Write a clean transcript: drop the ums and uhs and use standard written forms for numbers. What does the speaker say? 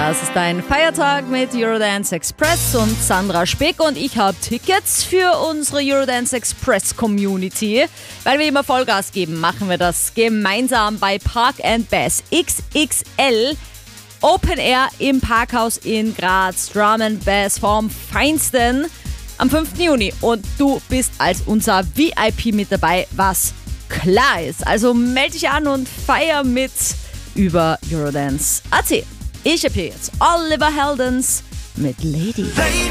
Das ist dein Feiertag mit Eurodance Express und Sandra Speck und ich habe Tickets für unsere Eurodance Express Community. Weil wir immer Vollgas geben, machen wir das gemeinsam bei Park & Bass XXL Open Air im Parkhaus in Graz. Drum & Bass vom Feinsten am 5. Juni und du bist als unser VIP mit dabei, was klar ist. Also melde dich an und feier mit über Eurodance.at. Ich habe hier jetzt Oliver Heldens mit Lady.